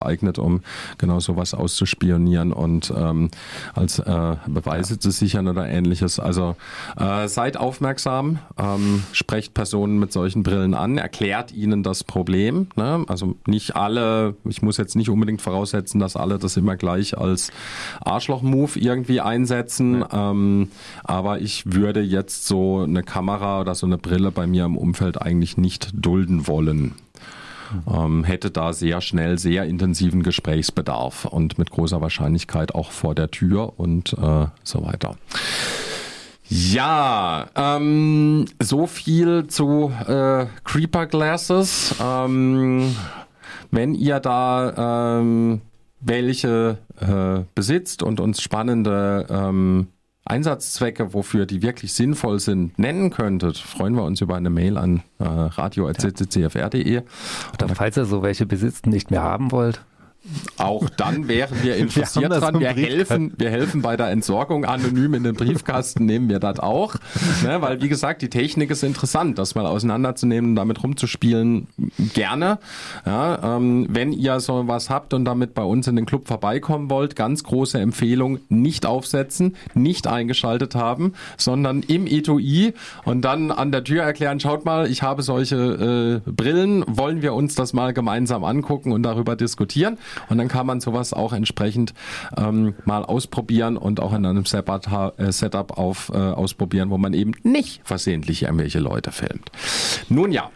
geeignet, um genau sowas auszuspionieren und als Beweise zu sichern oder ähnliches. Also seid aufmerksam, sprecht Personen mit solchen Brillen an, erklärt ihnen das Problem. Ne? Also nicht alle, ich muss jetzt nicht unbedingt voraussetzen, dass alle das immer gleich als Arschloch-Move irgendwie einsetzen, aber ich würde jetzt so eine Kamera oder so eine Brille bei mir im Umfeld eigentlich nicht dulden wollen. Hätte da sehr schnell sehr intensiven Gesprächsbedarf und mit großer Wahrscheinlichkeit auch vor der Tür und so weiter. Ja, so viel zu Creeper Glasses. Wenn ihr da welche besitzt und uns spannende Einsatzzwecke, wofür die wirklich sinnvoll sind, nennen könntet, freuen wir uns über eine Mail an radio@ccfr.de. Oder falls ihr so welche besitzt und nicht mehr haben wollt. Auch dann wären wir interessiert dran. Wir helfen bei der Entsorgung anonym in den Briefkasten, nehmen wir das auch. Ne, weil, wie gesagt, die Technik ist interessant, das mal auseinanderzunehmen und damit rumzuspielen, gerne. Ja, wenn ihr so was habt und damit bei uns in den Club vorbeikommen wollt, ganz große Empfehlung, nicht aufsetzen, nicht eingeschaltet haben, sondern im Etui und dann an der Tür erklären, schaut mal, ich habe solche Brillen, wollen wir uns das mal gemeinsam angucken und darüber diskutieren. Und dann kann man sowas auch entsprechend mal ausprobieren und auch in einem Setup ausprobieren, wo man eben nicht versehentlich irgendwelche Leute filmt. Nun ja.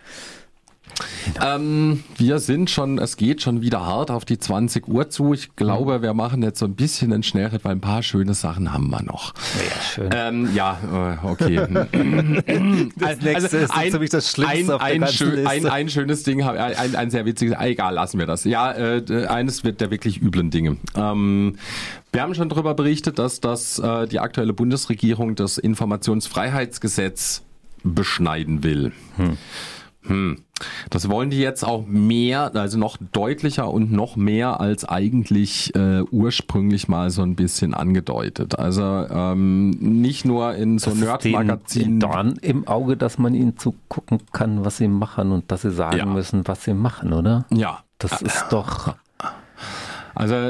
Es geht schon wieder hart auf die 20 Uhr zu. Ich glaube, wir machen jetzt so ein bisschen einen Schnellritt, weil ein paar schöne Sachen haben wir noch. Ja, schön. Okay. Das nächste ist natürlich das Schlimmste auf der ganzen Liste. Ein schönes Ding, ein sehr witziges, egal, lassen wir das. Ja, eines wird der wirklich üblen Dinge. Wir haben schon darüber berichtet, dass die aktuelle Bundesregierung das Informationsfreiheitsgesetz beschneiden will. Das wollen die jetzt auch mehr, also noch deutlicher und noch mehr als eigentlich ursprünglich mal so ein bisschen angedeutet. Also nicht nur in so Nerd-Magazinen. Dorn im Auge, dass man ihnen zugucken kann, was sie machen und dass sie sagen müssen, was sie machen, oder? Ja. Das ist doch... Also...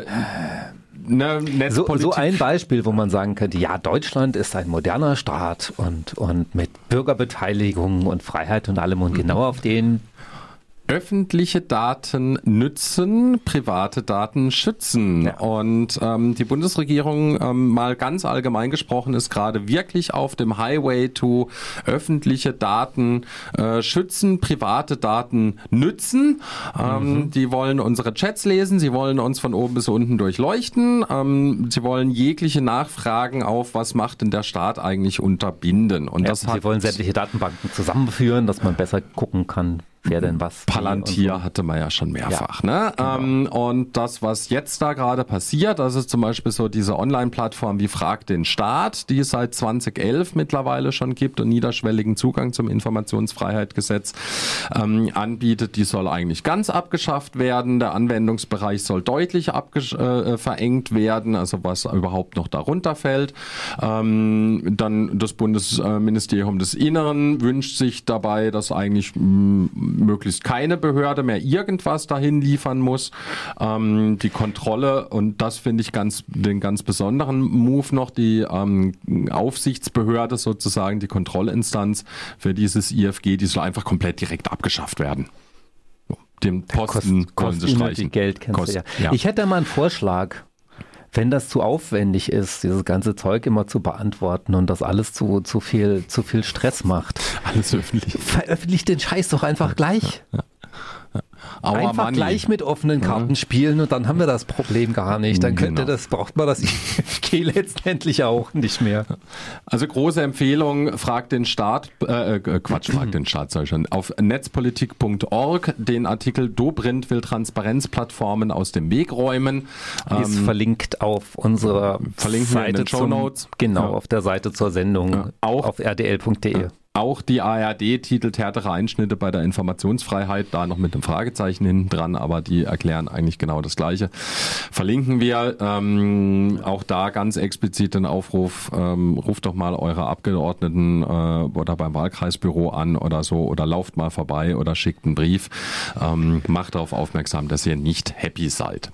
So ein Beispiel, wo man sagen könnte, ja, Deutschland ist ein moderner Staat und mit Bürgerbeteiligung und Freiheit und allem und genau auf den öffentliche Daten nützen, private Daten schützen. Ja. Und die Bundesregierung, mal ganz allgemein gesprochen, ist gerade wirklich auf dem Highway to öffentliche Daten schützen, private Daten nützen. Die wollen unsere Chats lesen, sie wollen uns von oben bis unten durchleuchten, sie wollen jegliche Nachfragen auf, was macht denn der Staat eigentlich, unterbinden. Und sie wollen sämtliche Datenbanken zusammenführen, dass man besser gucken kann, wer denn was. Palantir hatte man ja schon mehrfach. Ja, ne? Genau. Und das, was jetzt da gerade passiert, das ist zum Beispiel so diese Online-Plattform wie Frag den Staat, die es seit 2011 mittlerweile schon gibt und niederschwelligen Zugang zum Informationsfreiheitsgesetz anbietet, die soll eigentlich ganz abgeschafft werden. Der Anwendungsbereich soll deutlich verengt werden, also was überhaupt noch darunter fällt. Dann das Bundesministerium des Inneren wünscht sich dabei, dass eigentlich möglichst keine Behörde mehr irgendwas dahin liefern muss. Die Kontrolle, und das finde ich den ganz besonderen Move noch, die Aufsichtsbehörde sozusagen, die Kontrollinstanz für dieses IFG, die soll einfach komplett direkt abgeschafft werden. Den Posten wollen sie streichen. Geld, kennst du ja. Ich hätte mal einen Vorschlag. Wenn das zu aufwendig ist, dieses ganze Zeug immer zu beantworten und das alles zu viel Stress macht. Alles öffentlich. Veröffentlicht den Scheiß doch einfach gleich. Ja. Einfach gleich mit offenen Karten spielen und dann haben wir das Problem gar nicht. Dann braucht man das IFG letztendlich auch nicht mehr. Also große Empfehlung, fragt den Staat, sag ich schon, auf netzpolitik.org den Artikel Dobrindt will Transparenzplattformen aus dem Weg räumen. Ist verlinkt auf unserer Seite in den Shownotes. Genau, auf der Seite zur Sendung, auch auf rdl.de. Auch die ARD titelt härtere Einschnitte bei der Informationsfreiheit, da noch mit einem Fragezeichen hinten dran, aber die erklären eigentlich genau das Gleiche. Verlinken wir auch da ganz explizit den Aufruf, ruft doch mal eure Abgeordneten oder beim Wahlkreisbüro an oder so oder lauft mal vorbei oder schickt einen Brief. Macht darauf aufmerksam, dass ihr nicht happy seid.